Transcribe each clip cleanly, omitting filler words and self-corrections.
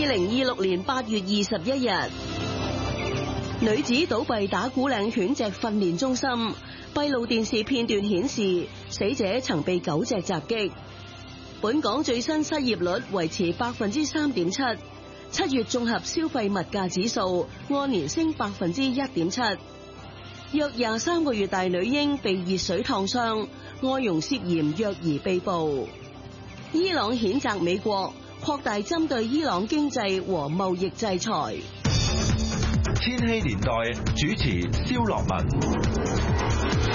2026年8月21日，女子倒斃打鼓嶺犬隻訓練中心，閉路電視片段顯示，死者曾被狗隻襲擊。本港最新失業率維持 3.7%， 7月綜合消費物價指數按年升 1.7%。約23個月大女嬰被熱水燙傷，外傭涉嫌虐兒被捕。伊朗譴責美國擴大針對伊朗經濟和貿易制裁。 千禧年代主持蕭樂文。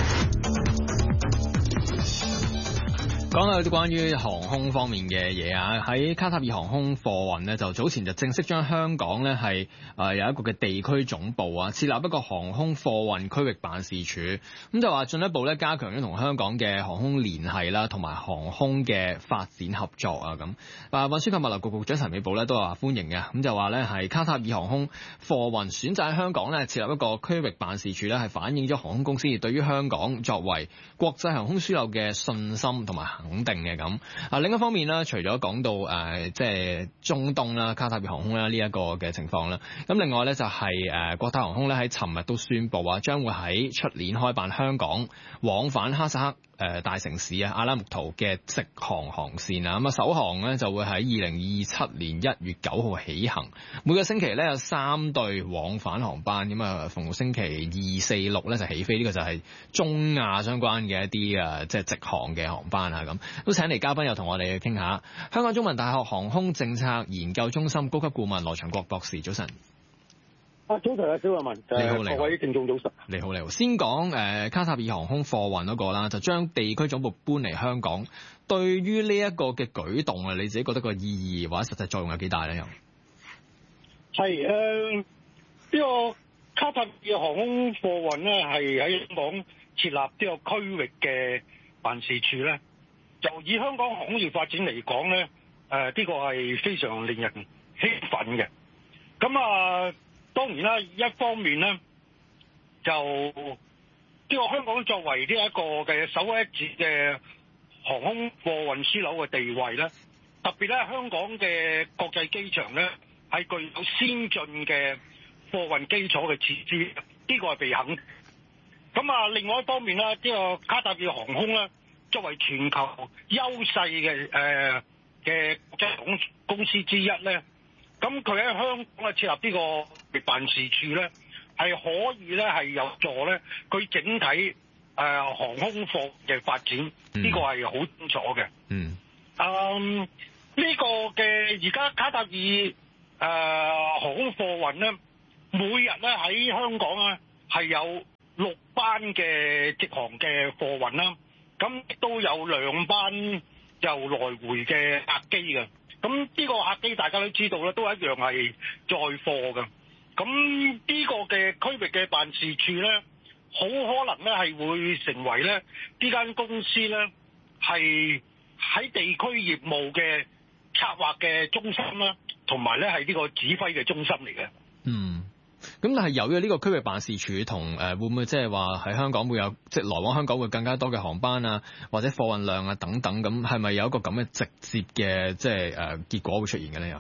講到關於航空方面嘅嘢啊，喺卡塔爾航空貨運呢，就早前就正式將香港呢係有一個嘅地區總部啊，設立一個航空貨運區域辦事處，咁就話進一步咧加強咗同香港嘅航空聯繫啦，同埋航空嘅發展合作啊咁。運輸及物流局局長陳美寶咧都話歡迎嘅，咁就話咧係卡塔爾航空貨運選擇喺香港咧設立一個區域辦事處咧，係反映咗航空公司對於香港作為國際航空樞紐嘅信心同埋肯定嘅咁。另一方面啦，除咗講到即係中東啦、卡塔爾航空啦呢一個嘅情況啦，咁另外咧就係國泰航空咧喺尋日都宣布話將會喺出年開辦香港往返哈薩克大城市阿拉木圖嘅直航航線啊，咁首航咧就會喺2027年1月9號起行，每個星期咧有3對往返航班，咁啊逢星期2、4、6咧就起飛，呢個就係中亞相關嘅一啲即係直航嘅航班啊咁。都請嚟嘉賓又同我哋傾下，香港中文大學航空政策研究中心高級顧問羅祥國博士，早晨。 早晨啊，蕭樂文， 你好， 各位聽眾早晨。 你好。先講卡塔爾航空貨運嗰個啦，就將地區總部搬嚟香港，對於呢一個嘅舉動啊，你自己覺得個意義或者實際作用有幾大咧？又係呢個卡塔爾航空貨運咧，係喺香港設立呢個區域嘅辦事處咧，就以香港航空業發展嚟講咧，呢個係非常令人興奮嘅。咁當然啦，一方面咧就呢個香港作為呢一個嘅首屈一指嘅航空貨運樞紐嘅地位咧，特別咧香港嘅國際機場咧係具有先進嘅貨運基礎嘅設施，呢個係被肯定。咁另外一方面咧，呢個卡塔爾航空咧作為全球優勢嘅國際航空公司之一咧。咁佢喺香港設立呢個辦事處咧，係可以咧係有助咧佢整體航空貨嘅發展，呢個係好清楚嘅。呢個嘅而家卡塔爾航空貨運咧，每日咧喺香港咧係有6班嘅直航嘅貨運啦，咁亦都有2班就來回嘅客機嘅。咁呢個客機大家都知道咧，都一樣係載貨嘅。咁呢個嘅區域嘅辦事處咧，好可能咧係會成為咧呢間公司咧係喺地區業務嘅策劃嘅中心啦，同埋咧係呢個指揮嘅中心嚟嘅。 咁但係由於呢個區域辦事處同會唔會即係話喺香港會有即係來往香港會更加多嘅航班啊，或者貨運量啊等等，咁係咪有一個咁嘅直接嘅即係結果會出現嘅咧？又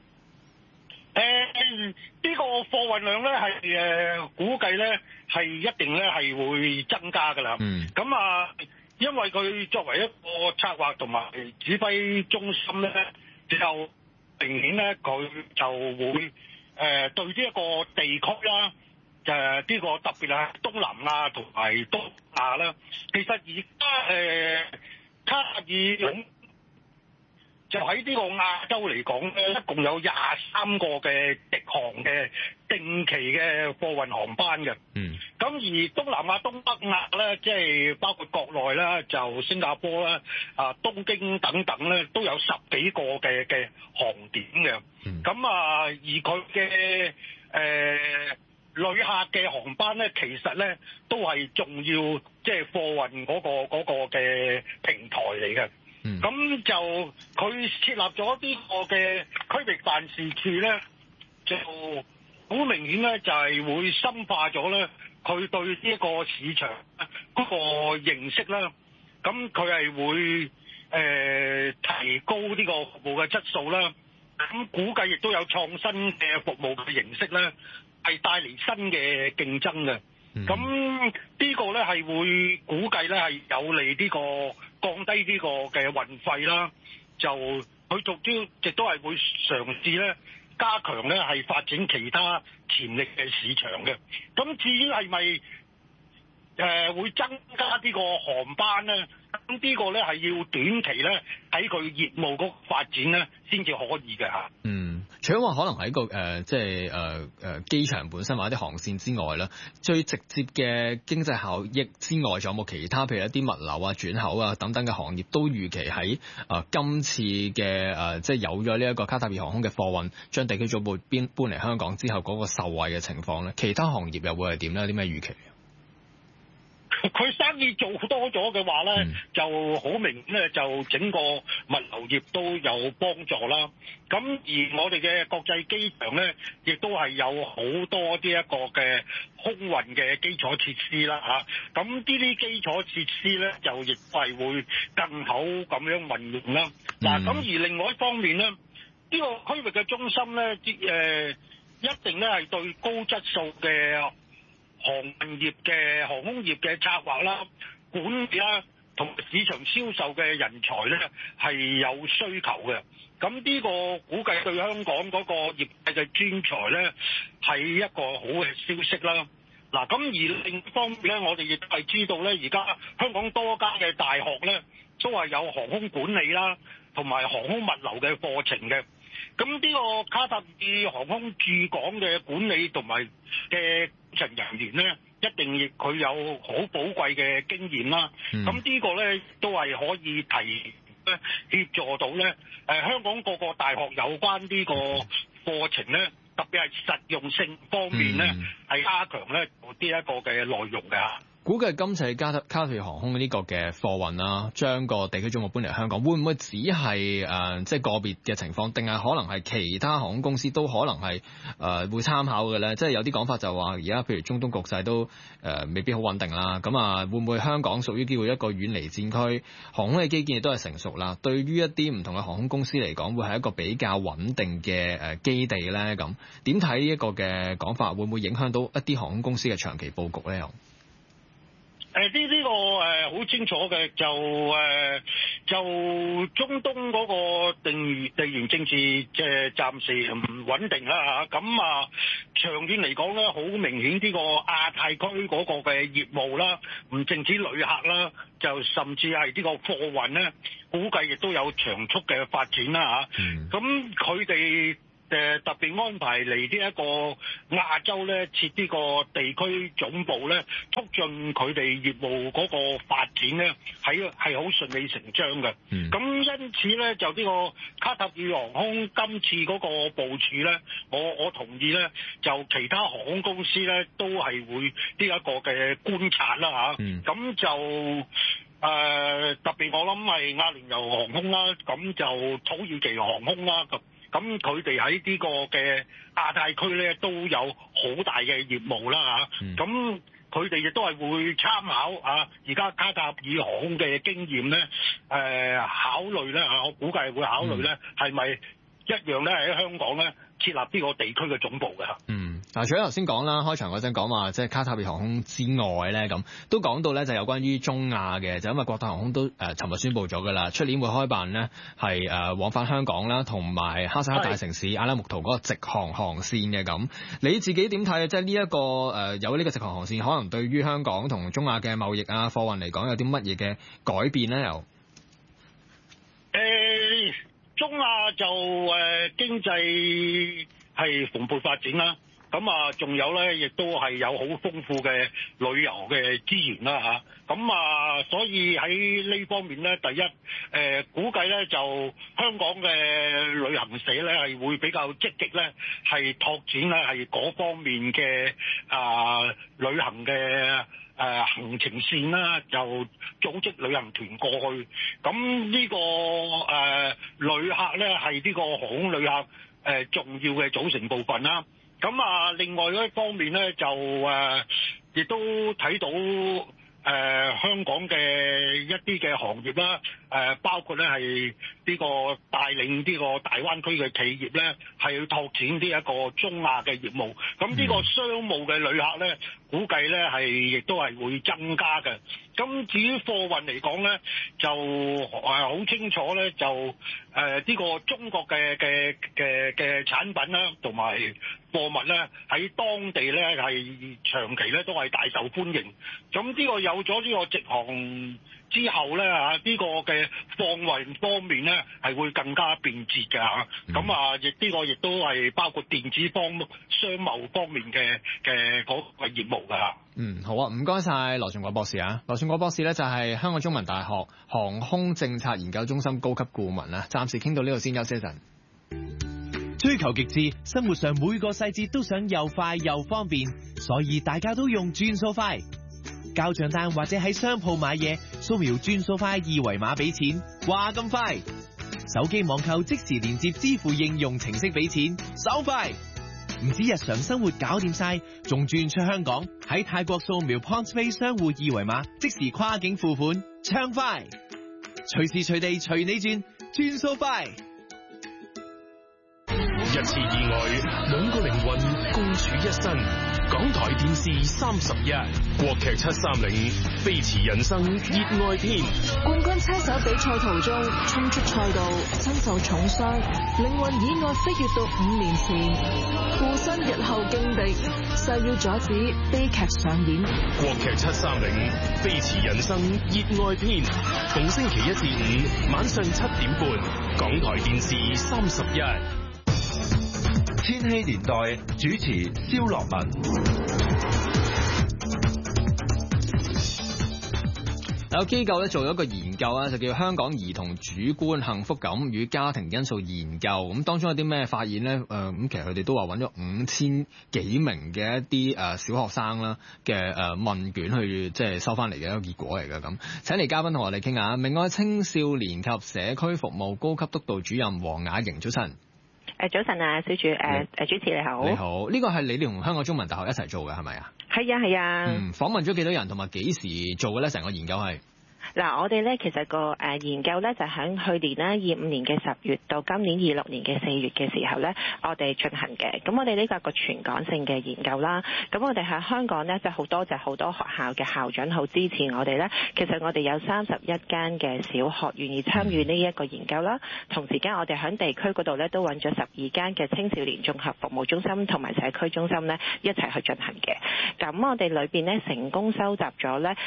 呢個貨運量咧係估計咧係一定咧係會增加㗎啦。咁因為佢作為一個策劃同埋指揮中心咧，就明顯咧佢就會對呢一個地區啦，呢個特別係東南亞同埋東亞啦，其實而家卡塔爾就喺呢個亞洲嚟講咧，一共有23個嘅直航嘅定期嘅貨運航班嘅。咁而東南亞、東北亞咧，即係包括國內啦，就新加坡啦、東京等等咧，都有10幾個嘅航點嘅。咁而佢嘅旅客嘅航班咧，其實咧都係重要，即係貨運嗰個嘅平台嚟嘅。咁就佢設立咗呢個嘅區域辦事處咧，就好明顯咧，就係會深化咗咧佢對呢一個市場嗰個認識啦。咁佢係會提高呢個服務嘅質素啦， 咁估計亦都有創新嘅服務嘅形式咧，係帶嚟新嘅競爭嘅。咁呢個咧係會估計咧係有利呢個降低呢個嘅運費啦，就佢亦都係會嘗試咧加強咧係發展其他潛力嘅市場嘅。咁至於係咪會增加呢個航班咧？咁呢個咧係要短期咧喺佢業務嗰個發展咧先至可以嘅嚇。 除咗話可能喺個機場本身或者啲航線之外咧，最直接嘅經濟效益之外，仲有冇其他譬如一啲物流啊、轉口啊等等嘅行業都預期喺今次嘅即係有咗呢一個卡塔爾航空嘅貨運將地區總部搬嚟香港之後嗰個受惠嘅情況咧？其他行業又會係點咧？有啲咩預期？ 佢生意做多咗嘅話咧，就好明顯咧，就整個物流業都有幫助啦。咁而我哋嘅國際機場咧，亦都係有好多啲一個嘅空運嘅基礎設施啦嚇。咁呢啲基礎設施咧，就亦係會更好咁樣運用啦。嗱，咁而另外一方面咧，呢個區域嘅中心咧，一定咧係對高質素嘅航空業嘅策劃啦、管理啦，同埋市場銷售嘅人才咧係有需求嘅。咁呢個估計對香港嗰個業界嘅專才咧係一個好嘅消息啦。嗱，咁而另一方面咧，我哋亦都係知道咧，而家香港多間嘅大學咧都係有航空管理啦，同埋航空物流嘅課程嘅。咁呢個卡塔爾航空駐港嘅管理同埋嘅人員咧，一定亦佢有好寶貴嘅經驗啦。咁呢個咧都係可以協助到咧香港各個大學有關呢個課程咧，特別係實用性方面咧係加強咧呢一個嘅內容嘅。 估計今次卡塔爾航空呢個嘅貨運啦，將個地區總部搬嚟香港，會唔會只係即係個別嘅情況，定係可能係其他航空公司都可能係會參考嘅咧？即係有啲講法就話，而家譬如中東局勢都未必好穩定啦。咁啊，會唔會香港屬於機會一個遠離戰區，航空嘅基建亦都係成熟啦？對於一啲唔同嘅航空公司嚟講，會係一個比較穩定嘅基地咧？咁點睇呢一個嘅講法，會唔會影響到一啲航空公司嘅長期佈局咧？ 呢個好清楚嘅，就中東嗰個地緣政治即係暫時唔穩定啦嚇。咁長遠嚟講咧，好明顯呢個亞太區嗰個嘅業務啦，唔淨止旅客啦，就甚至係呢個貨運咧，估計亦都有長速嘅發展啦嚇。咁佢哋特別安排嚟呢一個亞洲咧，設呢個地區總部咧，促進佢哋業務嗰個發展咧，係好順理成章嘅。咁因此咧，就呢個卡塔爾航空今次嗰個部署咧，我同意咧，就其他航空公司咧都係會呢一個嘅觀察啦嚇。咁就特別我諗係阿聯酋航空啦，咁就土耳其航空啦咁佢哋喺呢個嘅亞太區咧都有好大嘅業務啦嚇，咁佢哋亦都係會參考而家卡塔爾航空嘅經驗咧，考慮咧我估計會考慮咧係咪一樣咧喺香港咧設立呢個地區嘅總部嘅。 嗱，除咗頭先講啦，開場嗰陣講話即係卡塔爾航空之外咧，咁都講到咧就有關於中亞嘅，就因為國泰航空都尋日宣布咗㗎啦，出年會開辦呢係往返香港啦，同埋哈薩克大城市阿拉木圖嗰個直航航線嘅咁。你自己點睇啊？即係呢一個有呢個直航航線，可能對於香港同中亞嘅貿易啊、貨運嚟講有啲乜嘢嘅改變咧？又中亞就經濟係蓬勃發展啦。咁仲有咧，亦都係有好豐富嘅旅遊嘅資源啦嚇。咁所以喺呢方面咧，第一估計咧就香港嘅旅行社咧係會比較積極咧，係拓展咧係嗰方面嘅旅行嘅行程線啦，就組織旅行團過去。咁呢個旅客咧係呢個航空旅客重要嘅組成部分啦。咁另外一方面咧就亦都睇到香港嘅一啲嘅行業啦，包括咧係呢個帶領呢個大灣區嘅企業咧，係要拓展呢一個中亞嘅業務。咁呢個商務嘅旅客咧，估計咧係亦都係會增加嘅。咁至於貨運嚟講咧，就好清楚咧，就呢個中國嘅產品啦，同埋貨物咧喺當地咧係長期咧都係大受歡迎。咁呢個有咗呢個直航之後咧呢個嘅貨運方面咧係會更加便捷嘅嚇。咁呢個亦都係包括電子商貿方面嘅嗰個業務㗎嚇。 好啊，唔該晒羅尚國博士啊。羅尚國博士咧就係香港中文大學航空政策研究中心高級顧問啊。暫時傾到呢度先，休息一陣。 追求極致，生活上每個細節都想又快又方便，所以大家都用轉數快。交賬單或者喺商鋪買嘢，掃描轉數快二維碼俾錢，話咁快。手機網購即時連接支付應用程式俾錢，手快。唔止日常生活搞掂晒，仲轉出香港，喺泰國掃描 PointsPay 商戶二維碼，即時跨境付款，暢快。隨時隨地隨你轉數快。 一次意外，兩個靈魂共處一身。港台電視31，國劇730，飛馳人生熱愛篇。 冠軍車手比賽途中衝出賽道，身受重傷，靈魂意外飛越到5年前，附身日後勁敵，誓要阻止悲劇上演。 國劇730，飛馳人生熱愛篇，逢星期1至5晚上7點半，港台電視31。 千禧年代主持蕭樂文。 有機構咧做咗一個研究啊，就叫香港兒童主觀幸福感與家庭因素研究。咁當中有啲咩發現咧？咁其實佢哋都話揾咗5000幾名嘅一啲小學生啦嘅問卷去即係收翻嚟嘅一個結果嚟嘅。咁請嚟嘉賓同我哋傾下，明愛青少年及社區服務高級督導主任黃雅瑩，早晨。 早晨啊，小主主持你好。 你好，呢個係你哋同香港中文大學一齊做嘅係咪啊？ 係啊。 訪問咗幾多人同埋幾時做嘅咧？成個研究係？ 嗱，我哋咧其實個研究咧就喺去年啦，25年嘅10月到今年26年嘅4月嘅時候咧，我哋進行嘅。咁我哋呢個係個全港性嘅研究啦。咁我哋喺香港咧，就好多學校嘅校長好支持我哋咧。其實我哋有31間嘅小學願意參與呢一個研究啦。同時間我哋喺地區嗰度咧都揾咗12間嘅青少年綜合服務中心同埋社區中心咧一齊去進行嘅。咁我哋裏邊咧成功收集咗咧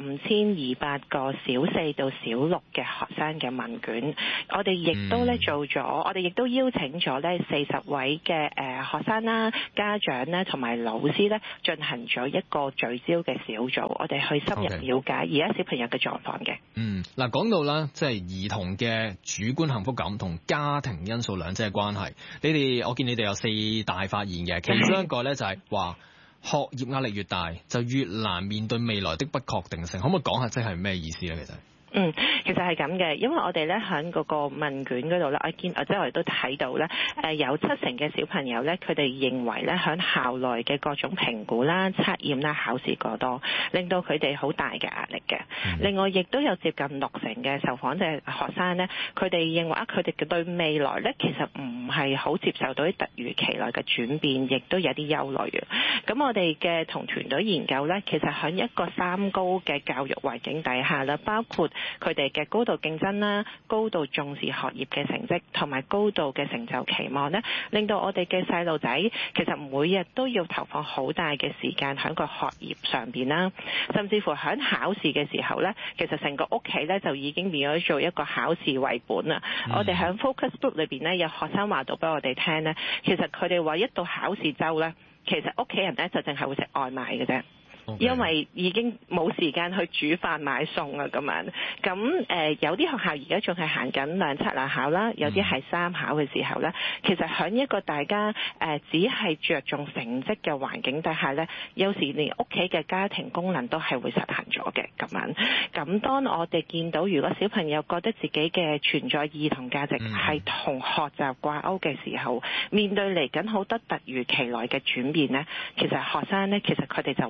5200個小4到小6嘅學生嘅問卷，我哋亦都咧做咗，我哋亦都邀請咗咧40位嘅學生啦、家長咧同埋老師咧進行咗一個聚焦嘅小組，我哋去深入了解而家小朋友嘅狀況嘅。 嗱，講到啦，即係兒童嘅主觀幸福感同家庭因素兩者嘅關係，我見你哋有4大發現嘅，其中一個咧就係話學業壓力越大，就越難面對未來的不確定性。可唔可以講下即係咩意思咧？其實？ 其實係咁嘅，因為我哋咧喺嗰個問卷嗰度咧，我哋都睇到咧，有70%嘅小朋友咧，佢哋認為咧喺校內嘅各種評估啦、測驗啦、考試過多，令到佢哋好大嘅壓力嘅。另外，亦都有接近60%嘅受訪嘅學生咧，佢哋認為佢哋對未來咧其實唔係好接受到啲突如其來嘅轉變，亦都有啲憂慮嘅。咁我哋嘅同團隊研究咧，其實喺一個3高嘅教育環境底下啦，包括佢哋嘅高度競爭啦、高度重視學業嘅成績同埋高度嘅成就期望咧，令到我哋嘅細路仔其實每日都要投放好大嘅時間喺個學業上邊啦，甚至乎喺考試嘅時候咧，其實成個屋企咧就已經變咗做一個考試為本啦。我哋喺 focus group 裏邊咧，有學生話到俾我哋聽咧，其實佢哋話一到考試週咧，其實屋企人咧就淨係會食外賣嘅啫。因為已經冇時間去煮飯買餸啊咁樣，咁有啲學校而家仲係行緊2測2考啦，有啲係3考嘅時候咧，其實喺一個大家只係着重成績嘅環境底下咧，有時連屋企嘅家庭功能都係會實行咗嘅咁樣。咁當我哋見到如果小朋友覺得自己嘅存在意義同價值係同學習掛鈎嘅時候，面對嚟緊好多突如其來嘅轉變咧，其實學生咧其實佢哋就揾唔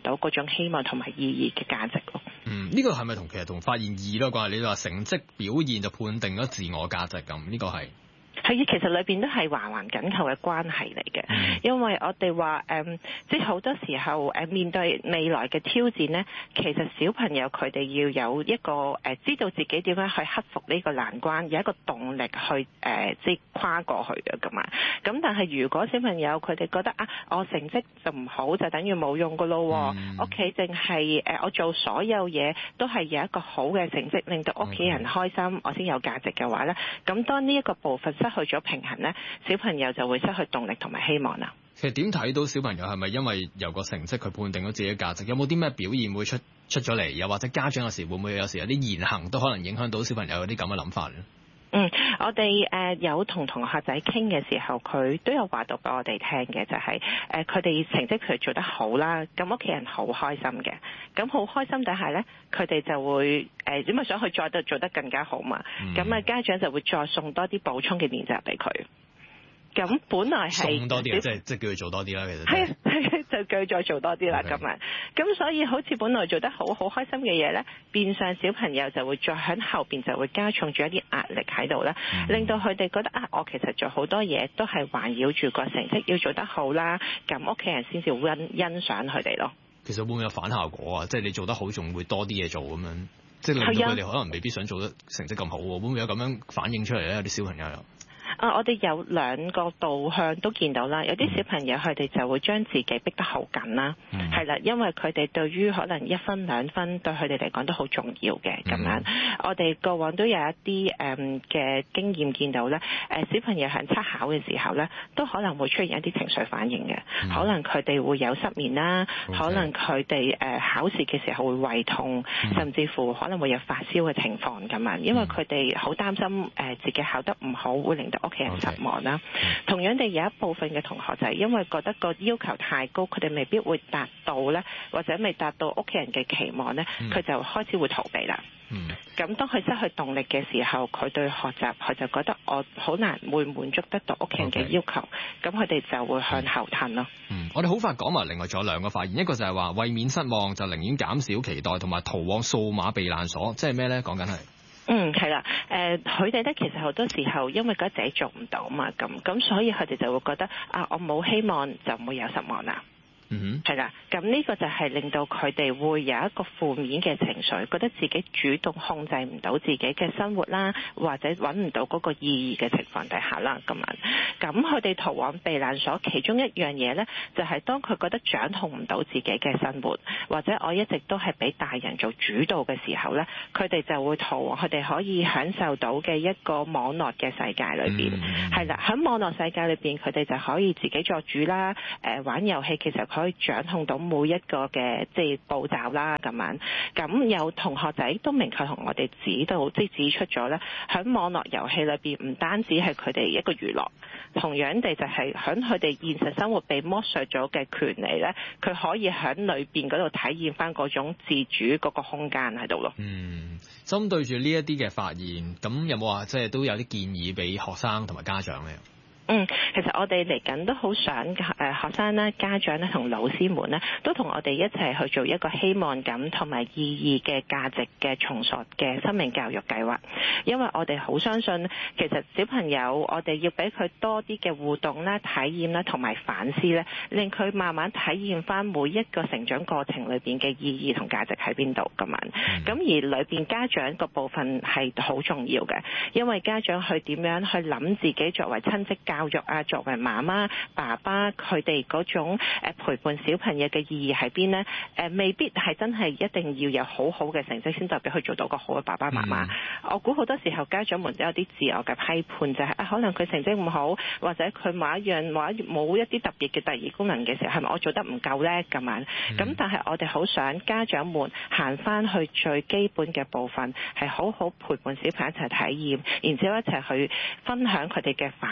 到嗰種希望同埋意義嘅價值咯。 呢個係咪其實同發現意咯關係？你話成績表現就判定咗自我價值咁，呢個係？ 係，其實裏邊都係環環緊扣嘅關係嚟嘅，因為我哋話即係好多時候面對未來嘅挑戰呢，其實小朋友佢哋要有一個知道自己點樣去克服呢個難關，有一個動力去即係跨過去嘅㗎嘛。咁但係如果小朋友佢哋覺得我成績就唔好，就等於冇用㗎咯，屋企淨係我做所有嘢都係有一個好嘅成績，令到屋企人開心，我先有價值嘅話呢，咁當呢一個部分失去咗平衡呢，小朋友就會失去動力同埋希望啦。 其實點睇到小朋友係咪因為由個成績佢判定咗自己嘅價值？有冇啲咩表現會出咗嚟？又或者家長有時會唔會有時有啲言行都可能影響到小朋友有啲咁嘅諗法咧？ 我哋有同同學仔傾嘅時候，佢都有話到俾我哋聽嘅，就係佢哋成績佢做得好啦，咁屋企人好開心嘅，咁好開心底下呢，佢哋就會因為想去再做得更加好嘛，咁家長就會再送多啲補充嘅練習俾佢。咁本來係送多啲，即係叫佢做多啲啦。其實係就叫佢再做多啲啦。咁啊，咁所以好似本來做得好開心嘅嘢咧，變相小朋友就會再喺後邊就會加重住一啲壓力喺度咧，令到佢哋覺得我其實做好多嘢都係環繞住個成績要做得好啦，咁屋企人先至會欣賞佢哋咯。 其實會唔會有反效果啊？即係你做得好，仲會多啲嘢做咁樣，即係令到佢哋可能未必想做得成績咁好喎。會唔會有咁樣反映出嚟咧？有啲小朋友又？ 我哋有兩個導向都見到啦，有啲小朋友佢哋就會將自己逼得好緊啦，係啦，因為佢哋對於可能1分2分對佢哋嚟講都好重要嘅咁樣。我哋過往都有一啲嘅經驗見到咧，小朋友喺測考嘅時候咧，都可能會出現一啲情緒反應嘅，可能佢哋會有失眠啦，可能佢哋考試嘅時候會胃痛，甚至乎可能會有發燒嘅情況咁樣，因為佢哋好擔心自己考得唔好會令到屋企人失望啦。同樣地，有一部分嘅同學就係因為覺得個要求太高，佢哋未必會達到咧，或者未達到屋企人嘅期望咧，佢就開始會逃避啦。咁當佢失去動力嘅時候，佢對學習佢就覺得我好難會滿足得到屋企人嘅要求，咁佢哋就會向後褪咯。 我哋好快講埋，另外仲有兩個發現，一個就係話為免失望就寧願減少期待，同埋逃往數碼避難所，即係咩咧？講緊係。 係啦，佢哋咧其實好多時候因為覺得自己做唔到嘛，咁所以佢哋就會覺得我冇希望就唔會有失望啦。係啦，咁呢個就係令到佢哋會有一個負面嘅情緒，覺得自己主動控制唔到自己嘅生活啦，或者揾唔到嗰個意義嘅情況底下啦，咁佢哋逃往避難所，其中一樣嘢呢，就係當佢覺得掌控唔到自己嘅生活，或者我一直都係俾大人做主導嘅時候呢，佢哋就會逃往佢哋可以享受到嘅一個網絡嘅世界裏邊。係啦，喺網絡世界裏邊，佢哋就可以自己作主啦，玩遊戲其實可以掌控到每一個嘅步驟啦，咁有同學仔都明確同我哋指出咗咧，喺網絡遊戲裏邊唔單止係佢哋一個娛樂，同樣地就係喺佢哋現實生活被剝削咗嘅權利咧，佢可以喺裏邊嗰度體驗翻嗰種自主嗰個空間喺度咯。 針對住呢一啲嘅發現，咁有冇話都有啲建議俾學生同埋家長咧？ 其實我哋嚟緊都好想學生啦、家長咧同老師們咧，都同我哋一齊去做一個希望感同埋意義嘅價值嘅重塑嘅生命教育計劃。因為我哋好相信，其實小朋友我哋要俾佢多啲嘅互動啦、體驗啦同埋反思咧，令佢慢慢體驗翻每一個成長過程裏邊嘅意義同價值喺邊度咁樣。咁而裏邊家長個部分係好重要嘅，因為家長去點樣去諗自己作為親戚教育啊，作為媽媽、爸爸，佢哋嗰種陪伴小朋友嘅意義喺邊呢？未必係真係一定要有好好嘅成績先代表佢做到個好嘅爸爸媽媽。我估好多時候家長們都有啲自我嘅批判，就係可能佢成績唔好，或者佢某一樣冇一啲特別嘅第二功能嘅時候，係咪我做得唔夠呢？咁樣咁，但係我哋好想家長們行翻去最基本嘅部分，係好好陪伴小朋友一齊體驗，然之後一齊去分享佢哋嘅反思。每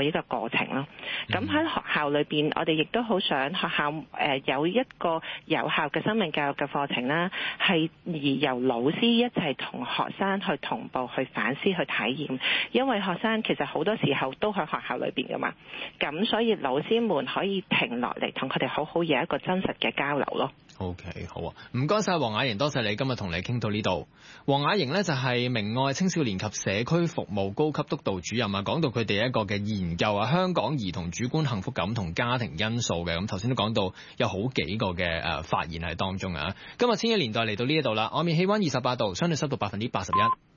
每一個過程咯。咁喺學校裏邊，我哋亦都好想學校有一個有效嘅生命教育嘅課程啦，係而由老師一齊同學生去同步去反思去體驗，因為學生其實好多時候都喺學校裏邊噶嘛，咁所以老師們可以停落嚟同佢哋好好有一個真實嘅交流咯。 OK， 好啊，唔該晒黃雅瑩，多謝你今日同你傾到呢度。黃雅瑩呢就係明愛青少年及社區服務高級督導主任啊，講到佢哋一個嘅研究啊，香港兒童主觀幸福感同家庭因素嘅，咁頭先都講到有好幾個嘅發現喺當中啊。今日千禧年代嚟到呢一度啦，外面氣溫28度，相對濕度81%。